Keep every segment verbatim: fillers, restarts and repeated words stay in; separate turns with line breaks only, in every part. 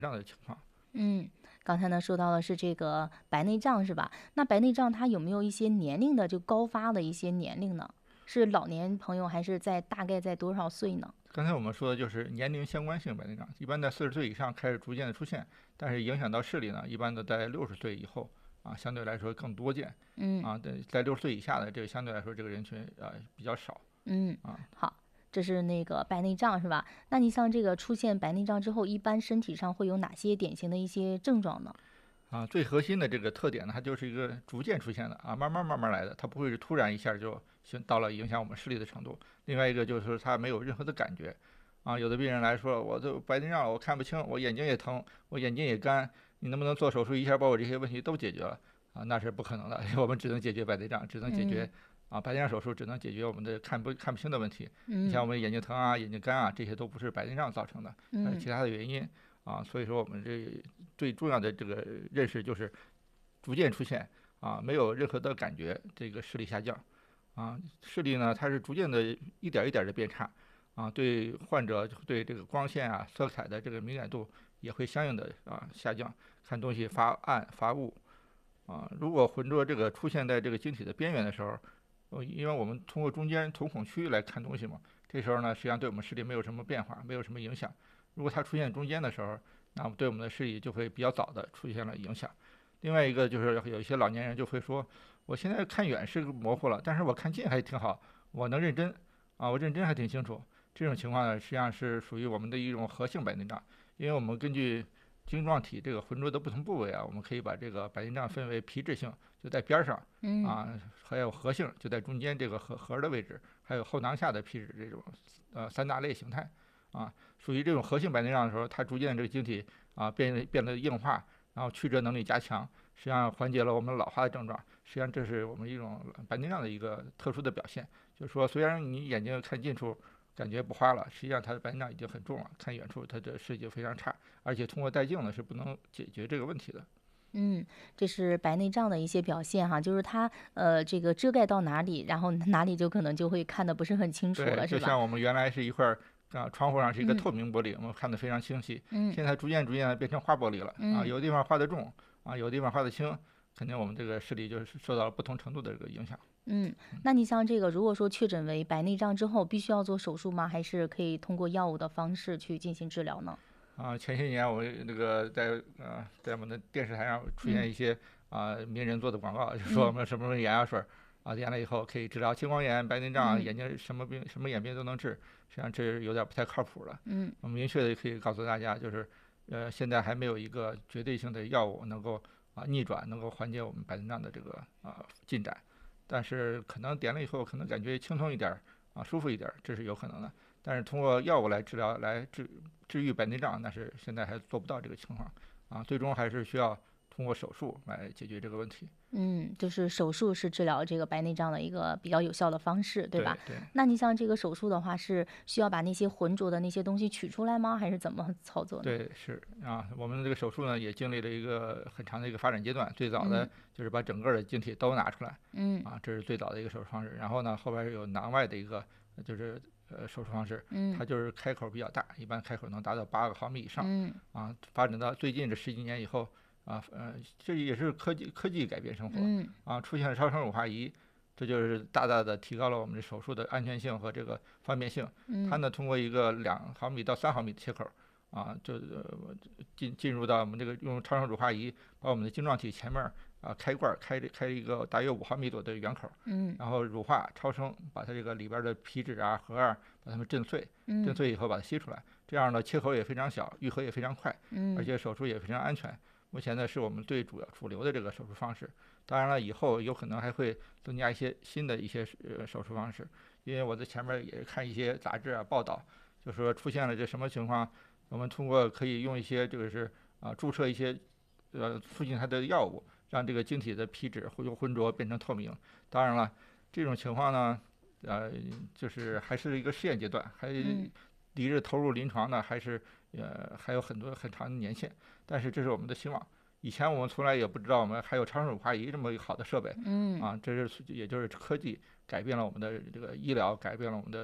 这样的情况。
嗯，刚才呢说到的是这个白内障是吧？那白内障它有没有一些年龄的就高发的一些年龄呢？是老年朋友还是在大概在多少岁呢？
刚才我们说的就是年龄相关性白内障，一般在四十岁以上开始逐渐的出现，但是影响到视力呢，一般的在六十岁以后啊，相对来说更多见。
嗯
啊，在在六十岁以下的这个相对来说这个人群啊比较少
嗯，
啊。
好，这是那个白内障是吧？那你像这个出现白内障之后，一般身体上会有哪些典型的一些症状呢？
啊，最核心的这个特点呢，它就是一个逐渐出现的啊，慢慢慢慢来的，它不会是突然一下就行到了影响我们视力的程度。另外一个就是它没有任何的感觉，啊，有的病人来说，我这白内障我看不清，我眼睛也疼，我眼睛也干，你能不能做手术一下把我这些问题都解决了？啊，那是不可能的，我们只能解决白内障，只能解决
嗯
啊白内障手术只能解决我们的看不看不清的问题。你像我
嗯
们眼睛疼啊、眼睛干啊，这些都不是白内障造成的，而是
嗯
其他的原因。啊，所以说我们这最重要的这个认识就是逐渐出现啊，没有任何的感觉，这个视力下降啊，视力呢它是逐渐的一点一点的变差啊，对患者对这个光线啊、色彩的这个敏感度也会相应的啊下降，看东西发暗发雾啊。如果浑浊这个出现在这个晶体的边缘的时候，呃因为我们通过中间瞳孔区来看东西嘛，这时候呢实际上对我们视力没有什么变化，没有什么影响。如果它出现中间的时候，那么对我们的视力就会比较早的出现了影响。另外一个就是有一些老年人就会说，我现在看远是模糊了，但是我看近还挺好，我能认真啊，我认真还挺清楚。这种情况呢，实际上是属于我们的一种活性白内障，因为我们根据晶状体这个浑浊的不同部位啊，我们可以把这个白内障分为皮质性，就在边上
嗯
啊，还有核性，就在中间这个核核的位置，还有后囊下的皮质这种呃三大类形态啊，属于这种核性白内障的时候，它逐渐这个晶体啊变变得硬化，然后曲折能力加强，实际上缓解了我们老花的症状。实际上这是我们一种白内障的一个特殊的表现，就是说虽然你眼睛看近处感觉不花了，实际上它的白内障已经很重了，看远处它的视力非常差，而且通过带镜呢是不能解决这个问题的。
嗯，这是白内障的一些表现哈，就是它呃这个遮盖到哪里，然后哪里就可能就会看得不是很清楚
对，
了，是吧？
就像我们原来是一块儿啊，窗户上是一个
嗯
透明玻璃，我们看得非常清晰。
嗯
现在逐渐逐渐的变成花玻璃了啊，
嗯。
有的地方画得重啊，有的地方画得轻，肯定我们这个视力就是受到了不同程度的这个影响。
嗯，那你像这个，如果说确诊为白内障之后，必须要做手术吗？还是可以通过药物的方式去进行治疗呢？
啊，前些年我们那个在呃在我们的电视台上出现
嗯
一些啊名人做的广告，就说我
嗯
们什么什么眼药水儿啊，验了以后可以治疗青光眼、白内障，
嗯
眼睛什么病什么眼病都能治，实际上这有点不太靠谱了。
嗯
我们明确的可以告诉大家，就是呃现在还没有一个绝对性的药物能够啊逆转，能够缓解我们白内障的这个啊进展，但是可能点了以后可能感觉轻松一点儿啊舒服一点儿，这是有可能的。但是通过药物来治疗来治治愈白内障，那是现在还做不到这个情况啊，最终还是需要通过手术来解决这个问题。
嗯，就是手术是治疗这个白内障的一个比较有效的方式，对吧？
对对
那你像这个手术的话，是需要把那些浑浊的那些东西取出来吗？还是怎么操作呢？
对，是啊，我们这个手术呢也经历了一个很长的一个发展阶段，最早的
嗯
就是把整个的晶体都拿出来
嗯
啊，这是最早的一个手术方式。然后呢，后边有囊外的一个就是呃手术方式，
嗯
它就是开口比较大，一般开口能达到八个毫米以上
嗯
啊。发展到最近这十几年以后啊，呃，这也是科技科技改变生活
嗯
啊，出现了超声乳化仪。这就是大大的提高了我们的手术的安全性和这个方便性。它
嗯
呢，通过一个两毫米到三毫米的切口，啊，就呃进进入到我们这个用超声乳化仪把我们的晶状体前面啊开罐开开一个大约五毫米左右的圆口，
嗯
然后乳化超声把它这个里边的皮质啊核啊把它们震碎，震
嗯
碎以后把它吸出来，这样呢切口也非常小，愈合也非常快，而
嗯
且手术也非常安全。目前呢是我们最主要主流的这个手术方式，当然了以后有可能还会增加一些新的一些呃手术方式，因为我在前面也看一些杂志啊报道，就说出现了这什么情况，我们通过可以用一些这个是啊注射一些呃促进它的药物，让这个晶体的皮质会由浑浊变成透明。当然了，这种情况呢，呃，就是还是一个试验阶段，还
嗯
离着投入临床呢，还是呃还有很多很长的年限。但是这是我们的希望。以前我们从来也不知道我们还有超声乳化仪这么好的设备
嗯
啊，这是也就是科技改变了我们的这个医疗，改变了我们的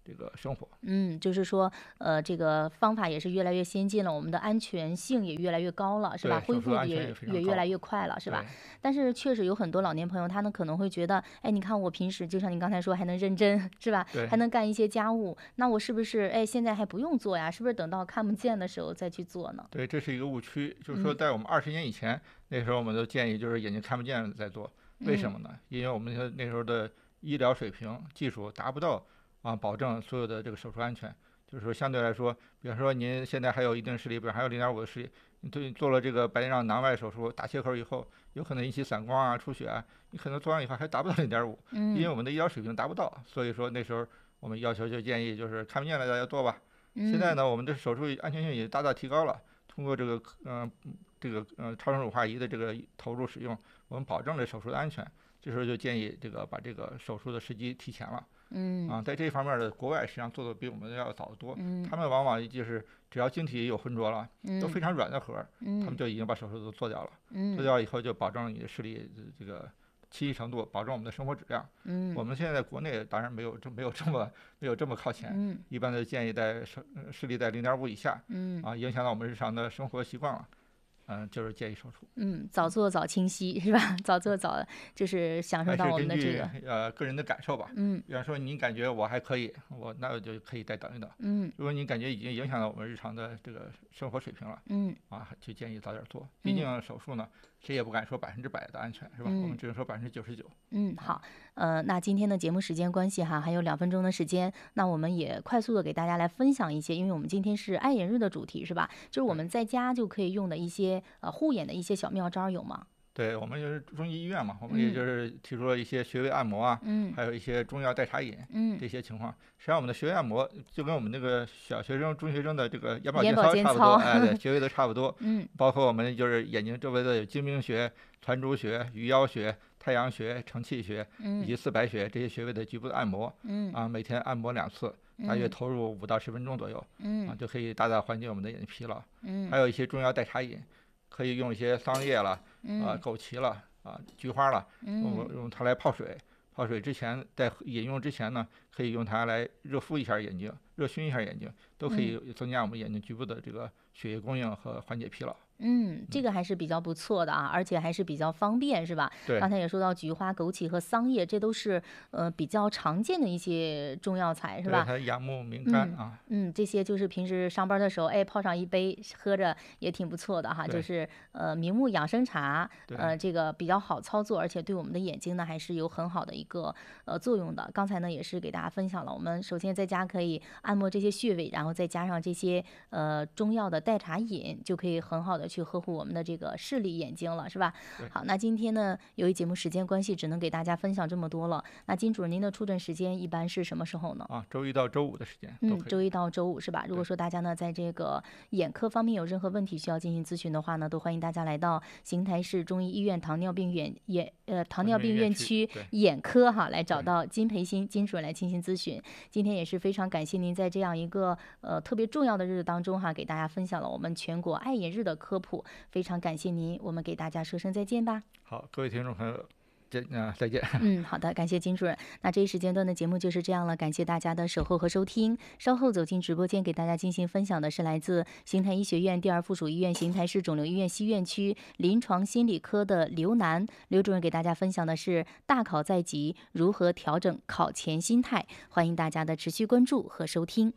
这个生活。
嗯，就是说，呃，这个方法也是越来越先进了，我们的安全性也越来越高了，是吧？恢复也也越来越快了，是吧？但是确实有很多老年朋友，他呢可能会觉得，哎，你看我平时就像您刚才说，还能认真，是吧？还能干一些家务，那我是不是哎现在还不用做呀？是不是等到看不见的时候再去做呢？
对，这是一个误区，就是说在我们二十年以前，嗯、那时候我们都建议就是眼睛看不见再做，为什么呢？嗯、因为我们那时候的医疗水平、技术达不到。啊，保证所有的这个手术安全，就是说相对来说，比方说您现在还有一定视力，比如还有零点五的视力，你对做了这个白内障囊外手术打切口以后，有可能引起散光啊、出血啊，你可能做完以后还达不到零点五，因为我们的医疗水平达不到，所以说那时候我们要求就建议就是看不见了大家做吧。现在呢，我们的手术安全性也大大提高了，通过这个嗯、呃、这个呃超声乳化仪的这个投入使用，我们保证了手术的安全。这时候就建议这个把这个手术的时机提前了。
嗯
啊，在这方面的国外实际上做的比我们要早得多。
嗯，
他们往往就是只要晶体有浑浊了，
嗯、
都非常软的核，
嗯、
他们就已经把手术都做掉了。
嗯，
做掉以后就保证你的视力这个清晰程度，保证我们的生活质量。
嗯，
我们现在在国内当然没有这没有这么没有这么靠前。
嗯，
一般的建议在视视力在零点五以下。
嗯，
啊，影响到我们日常的生活习惯了。嗯，就是建议手术。
嗯，早做早清晰是吧？早做早就是享受到我们的这个
呃个人的感受吧。
嗯，
比方说您感觉我还可以，我那我就可以再等一等。
嗯，
如果您感觉已经影响到我们日常的这个生活水平了，
嗯，
啊，就建议早点做。毕竟手术呢，谁也不敢说百分之百的安全，是吧？
嗯、
我们只能说百分之九十九。
嗯，好，呃，那今天的节目时间关系哈，还有两分钟的时间，那我们也快速的给大家来分享一些，因为我们今天是爱眼日的主题是吧？就是我们在家就可以用的一些呃护眼的一些小妙招有吗？
对，我们就是中医医院嘛，我们也就是提出了一些穴位按摩啊，
嗯，
还有一些中药代茶饮，
嗯，
这些情况。实际上，我们的穴位按摩就跟我们那个小学生、中学生的这个眼保
健
操差不多，哎，对，穴位都差不多。
嗯，
包括我们就是眼睛周围的有睛明穴、团珠穴、鱼腰穴、太阳穴、承泣穴以及四白穴这些穴位的局部的按摩。
嗯，
啊，每天按摩两次，大约投入五到十分钟左右。
嗯，
啊，就可以大大缓解我们的眼睛疲劳。
嗯，
还有一些中药代茶饮，可以用一些桑叶了，啊，枸杞了。啊，菊花了，用用它来泡水。泡水之前，在饮用之前呢，可以用它来热敷一下眼睛，热熏一下眼睛，都可以增加我们眼睛局部的这个血液供应和缓解疲劳。
嗯，这个还是比较不错的啊，而且还是比较方便，是吧？
对。
刚才也说到菊花、枸杞和桑叶，这都是呃比较常见的一些中药材，是吧？
对，它养目明肝啊。
嗯，这些就是平时上班的时候，哎，泡上一杯喝着也挺不错的哈。就是呃明目养生茶，呃这个比较好操作，而且对我们的眼睛呢还是有很好的一个呃作用的。刚才呢也是给大家分享了，我们首先在家可以按摩这些穴位，然后再加上这些呃中药的代茶饮，就可以很好的去呵护我们的这个视力眼睛了，是吧？好，那今天呢，由于节目时间关系，只能给大家分享这么多了。那金主任，您的出诊时间一般是什么时候呢？
啊，周一到周五的时间。
嗯，周一到周五是吧？如果说大家呢在这个眼科方面有任何问题需要进行咨询的话呢，都欢迎大家来到邢台市中医医院糖尿病院眼呃糖尿病院区眼科哈，来找到金培新金主任来进行咨询。今天也是非常感谢您在这样一个呃特别重要的日子当中哈，给大家分享了我们全国爱眼日的科普。非常感谢您，我们给大家说声再见吧。
好，各位听众朋友，再啊再见。
嗯，好的，感谢金主任。那这一时间段的节目就是这样了，感谢大家的守候和收听。稍后走进直播间，给大家进行分享的是来自邢台医学院第二附属医院邢台市肿瘤医院西院区临床心理科的刘楠刘主任，给大家分享的是大考在即，如何调整考前心态。欢迎大家的持续关注和收听。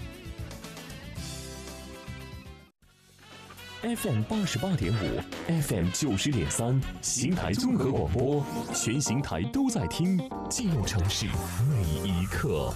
F M 八十八点五 ，F M 九十点三，邢台综合广播，全邢台都在听，记录城市每一刻。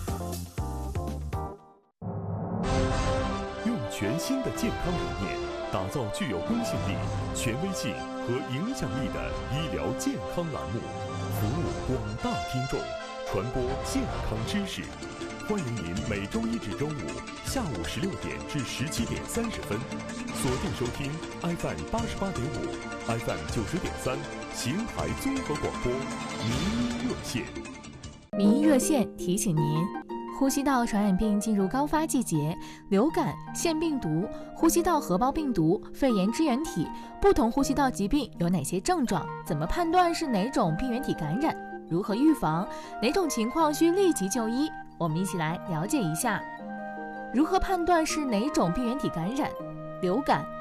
用全新的健康理念，打造具有公信力、权威性和影响力的医疗健康栏目，服务广大听众，传播健康知识。欢迎您每周一至周五下午十六点至十七点三十分，锁定收听 F M 八十八点五、F M 九十点三，邢台综合广播民医热线。
民医热线提醒您：呼吸道传染病进入高发季节，流感、腺病毒、呼吸道合胞病毒、肺炎支原体，不同呼吸道疾病有哪些症状？怎么判断是哪种病原体感染？如何预防？哪种情况需立即就医？ 我们一起来了解一下。如何判断是哪种病原体感染？流感、